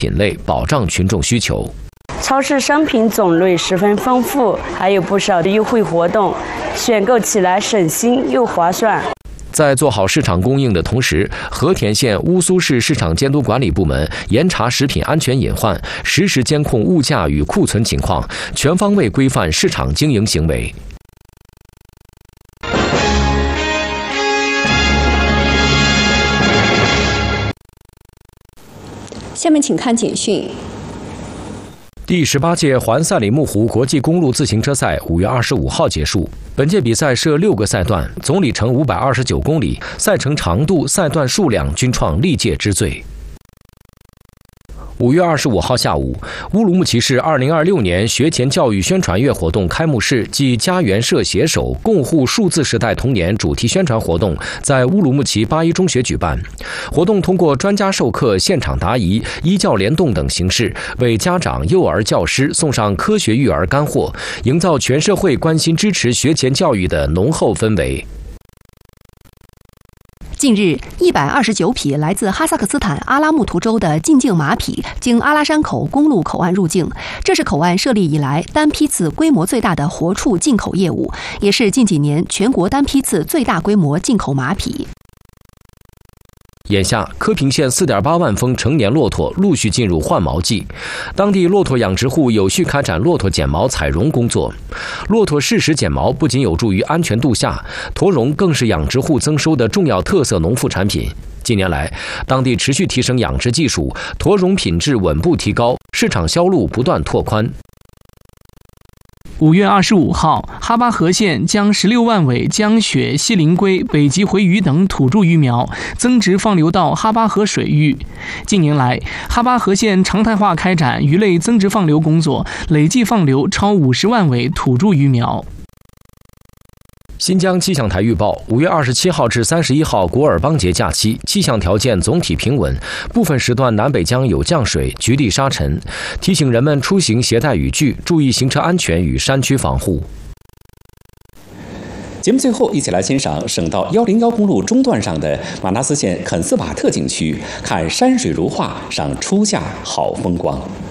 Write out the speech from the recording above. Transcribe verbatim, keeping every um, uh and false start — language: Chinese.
品类，保障群众需求。 超市商品种类十分丰富，还有不少的优惠活动，选购起来省心又划算。 在做好市场供应的同时，和田县乌苏市市场监督管理部门严查食品安全隐患，实时监控物价与库存情况，全方位规范市场经营行为。 下面请看简讯。 第十八届环赛里木湖国际公路自行车赛五月二十五号结束。本届比赛设六个赛段，总里程五百二十九公里，赛程长度、赛段数量均创历届之最。五月二十五号下午，乌鲁木齐市二零二六年学前教育宣传月活动开幕式暨家园社携手共护数字时代童年主题宣传活动在乌鲁木齐八一中学举办。活动通过专家授课、现场答疑、医教联动等形式，为家长、幼儿教师送上科学育儿干货，营造全社会关心支持学前教育的浓厚氛围。 近日，一百二十九匹来自哈萨克斯坦阿拉木图州的禁境马匹经阿拉山口公路口岸入境，这是口岸设立以来单批次规模最大的活畜进口业务，也是近几年全国单批次最大规模进口马匹。 眼下，柯平县 四点八万峰成年骆驼陆续进入换毛季，当地骆驼养殖户有序开展骆驼剪毛采绒工作。骆驼适时剪毛不仅有助于安全度夏，驼绒更是养殖户增收的重要特色农副产品。近年来，当地持续提升养殖技术，驼绒品质稳步提高，市场销路不断拓宽。 五月二十五号，哈巴河县将十六万尾江雪、西林龟、北极回鱼等土著鱼苗增殖放流到哈巴河水域。近年来，哈巴河县常态化开展鱼类增殖放流工作，累计放流超五十万尾土著鱼苗。 新疆气象台预报，五月二十七号至三十一号古尔邦节假期，气象条件总体平稳，部分时段南北疆有降水、局地沙尘，提醒人们出行携带雨具，注意行车安全与山区防护。 节目最后，一起来欣赏省道一零一公路中段上的马纳斯县肯斯瓦特景区，看山水如画，赏初夏好风光。